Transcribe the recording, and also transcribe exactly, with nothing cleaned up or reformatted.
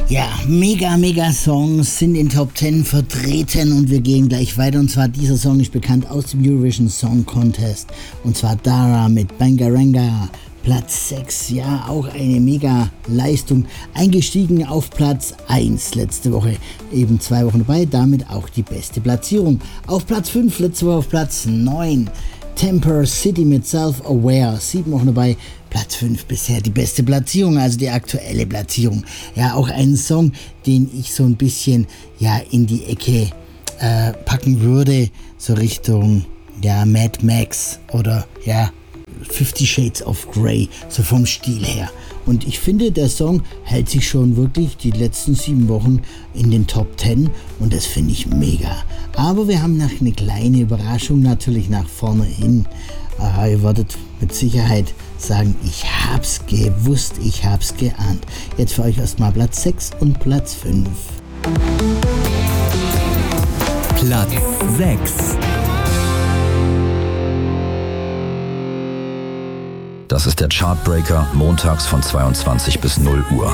Ja, mega, mega Songs sind in Top zehn vertreten und wir gehen gleich weiter. Und zwar dieser Song ist bekannt aus dem Eurovision Song Contest. Und zwar Dara mit Bangaranga. Platz sechs, ja, auch eine mega Leistung. Eingestiegen auf Platz eins letzte Woche, eben zwei Wochen dabei, damit auch die beste Platzierung. Auf Platz fünf, letzte Woche auf Platz neun. Temper City mit Self-Aware, sieben Wochen dabei, Platz fünf bisher die beste Platzierung, also die aktuelle Platzierung. Ja, auch ein Song, den ich so ein bisschen ja in die Ecke äh, packen würde, so Richtung ja Mad Max oder ja Fifty Shades of Grey, so vom Stil her. Und ich finde, der Song hält sich schon wirklich die letzten sieben Wochen in den Top zehn und das finde ich mega. Aber wir haben noch eine kleine Überraschung natürlich nach vorne hin. Äh, ihr werdet mit Sicherheit sagen, ich hab's gewusst, ich hab's geahnt. Jetzt für euch erstmal Platz sechs und Platz fünf. Platz sechs. Das ist der Chartbreaker montags von zweiundzwanzig bis null Uhr.